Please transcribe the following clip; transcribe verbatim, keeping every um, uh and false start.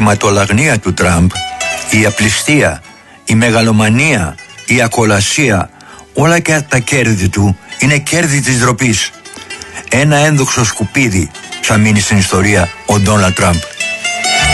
επιχειρηματολαγνία του Τραμπ, η απληστία, η μεγαλομανία, η ακολασία, όλα και τα κέρδη του είναι κέρδη της ντροπής. Ένα ένδοξο σκουπίδι θα μείνει στην ιστορία ο Ντόναλντ Τραμπ.